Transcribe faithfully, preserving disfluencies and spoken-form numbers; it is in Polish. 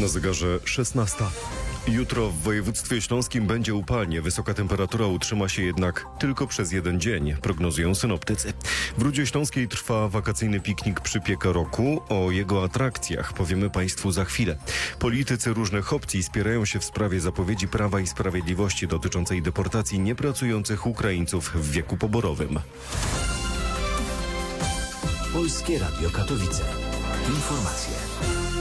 Na zegarze szesnasta. Jutro w województwie śląskim będzie upalnie. Wysoka temperatura utrzyma się jednak tylko przez jeden dzień, prognozują synoptycy. W Rudzie Śląskiej trwa wakacyjny piknik Przypieka Roku. O jego atrakcjach powiemy Państwu za chwilę. Politycy różnych opcji spierają się w sprawie zapowiedzi Prawa i Sprawiedliwości dotyczącej deportacji niepracujących Ukraińców w wieku poborowym. Polskie Radio Katowice. Informacje.